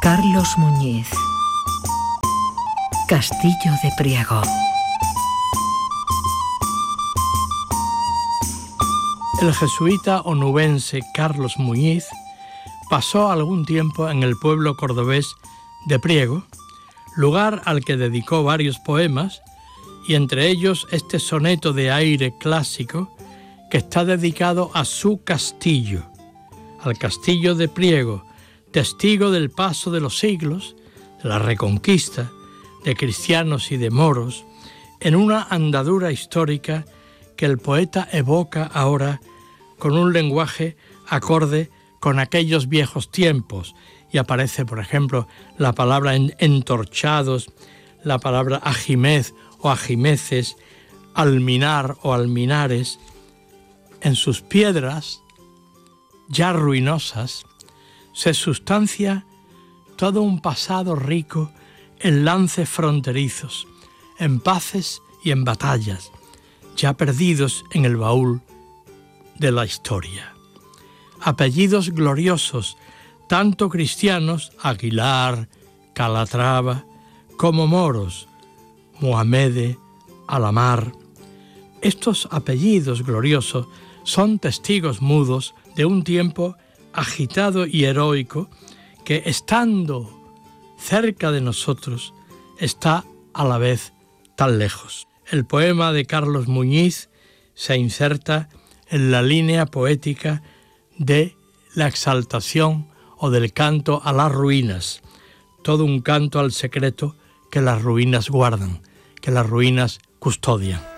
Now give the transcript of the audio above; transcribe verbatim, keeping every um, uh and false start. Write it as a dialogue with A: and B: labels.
A: Carlos Muñiz. Castillo de Priego.
B: El jesuita onubense Carlos Muñiz pasó algún tiempo en el pueblo cordobés de Priego, lugar al que dedicó varios poemas, y entre ellos este soneto de aire clásico que está dedicado a su castillo, al castillo de Priego, testigo del paso de los siglos, de la reconquista, de cristianos y de moros, en una andadura histórica que el poeta evoca ahora con un lenguaje acorde con aquellos viejos tiempos, y aparece, por ejemplo, la palabra entorchados, la palabra ajimez o ajimeces, alminar o alminares. En sus piedras, ya ruinosas, se sustancia todo un pasado rico en lances fronterizos, en paces y en batallas, ya perdidos en el baúl de la historia. Apellidos gloriosos, tanto cristianos, Aguilar, Calatrava, como moros, Muhamede, Alamar. Estos apellidos gloriosos son testigos mudos de un tiempo agitado y heroico que, estando cerca de nosotros, está a la vez tan lejos. El poema de Carlos Muñiz se inserta en la línea poética de la exaltación o del canto a las ruinas, todo un canto al secreto que las ruinas guardan, que las ruinas custodian.